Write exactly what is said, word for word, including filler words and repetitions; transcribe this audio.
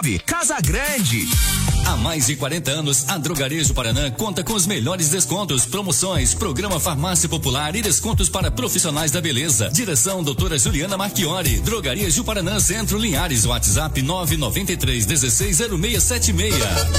Casa Grande. Há mais de quarenta anos, a Drogaria Paraná conta com os melhores descontos, promoções, programa Farmácia Popular e descontos para profissionais da beleza. Direção doutora Juliana Marchiori. Drogaria Paraná, Centro Linhares. WhatsApp nove nove três um seis zero seis sete seis.